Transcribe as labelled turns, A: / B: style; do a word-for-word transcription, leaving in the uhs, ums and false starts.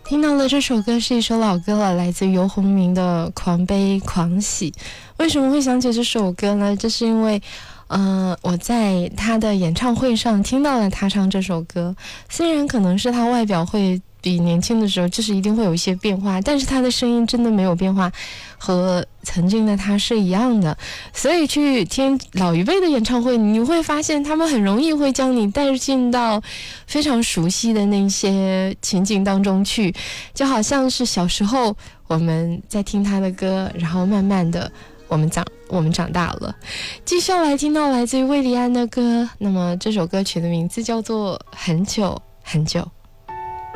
A: 听到的这首歌是一首老歌了，来自游鸿明的《狂悲狂喜》。为什么会想起这首歌呢？这是因为呃，我在他的演唱会上听到了他唱这首歌，虽然可能是他外表会比年轻的时候就是一定会有一些变化，但是他的声音真的没有变化，和曾经的他是一样的。所以去听老一辈的演唱会，你会发现他们很容易会将你带进到非常熟悉的那些情景当中去，就好像是小时候我们在听他的歌，然后慢慢的我们长我们长大了。继续来听到来自于魏礼安的歌，那么这首歌曲的名字叫做《很久很久》。